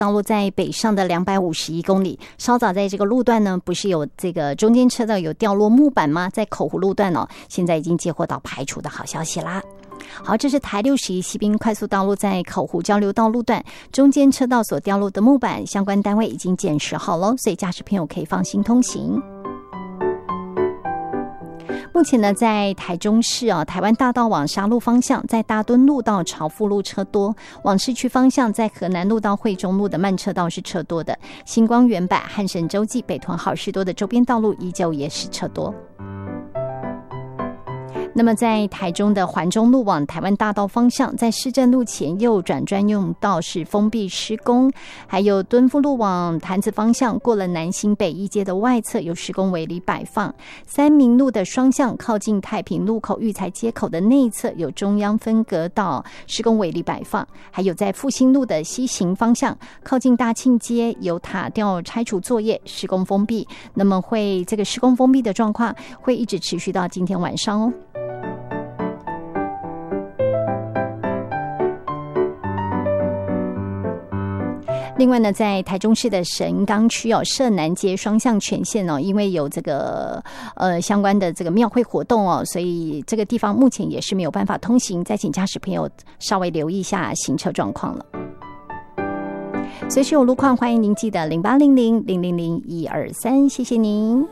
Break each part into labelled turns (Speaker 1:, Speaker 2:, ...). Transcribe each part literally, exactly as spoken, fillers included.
Speaker 1: 道路在北上的两百五十一公里，稍早在这个路段呢，不是有这个中间车道有掉落木板吗？在口湖路段哦，现在已经接获到排除的好消息啦。好，这是台六十一西滨快速道路在口湖交流道路段中间车道所掉落的木板，相关单位已经检视好了，所以驾驶朋友可以放心通行。目前呢，在台中市啊，台湾大道往沙鹿方向，在大墩路到朝富路车多；往市区方向，在河南路到惠中路的慢车道是车多的。星光原版、汉神洲际、北屯好事多的周边道路依旧也是车多。那么在台中的环中路往台湾大道方向，在市政路前右转专用道是封闭施工，还有敦富路往潭子方向过了南新北一街的外侧有施工围篱摆放，三民路的双向靠近太平路口育才街口的内侧有中央分隔岛施工围篱摆放，还有在复兴路的西行方向靠近大庆街有塔吊拆除作业施工封闭，那么会这个施工封闭的状况会一直持续到今天晚上哦。另外呢，在台中市的神冈区哦，社南街双向全线哦，因为有这个呃相关的这个庙会活动哦，所以这个地方目前也是没有办法通行，再请驾驶朋友稍微留意一下行车状况了。随时有路况，欢迎您记得零八零零零零零一二三，谢谢您。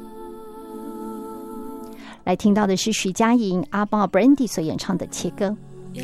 Speaker 1: 来听到的是徐佳莹、阿豹 Brandy 所演唱的《切歌》。